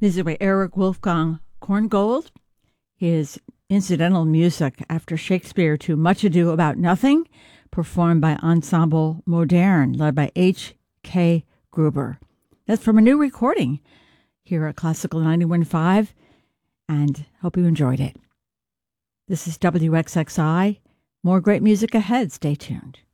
Music by Eric Wolfgang Korngold. His incidental music after Shakespeare to Much Ado About Nothing, performed by Ensemble Modern, led by H.K. Gruber. That's from a new recording here at Classical 91.5, and hope you enjoyed it. This is WXXI. More great music ahead. Stay tuned.